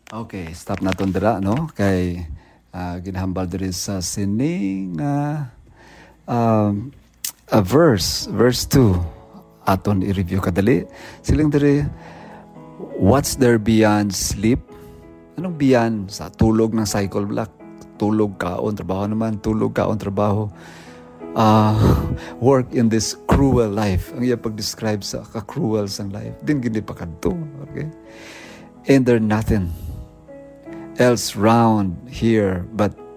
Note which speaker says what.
Speaker 1: Okay, stop naton dira no kay ginhambal diri sa sining um, verse 2 aton i-review kadali. Siling diri, what's there beyond sleep? Anong beyond sa tulog ng cycle block? Tulog kaon trabaho naman, tulog kaon trabaho. Work in this cruel life. Ang iya pag-describe sa ka-cruel sang life. Din gindi pa kadto, okay? And there nothing else round here but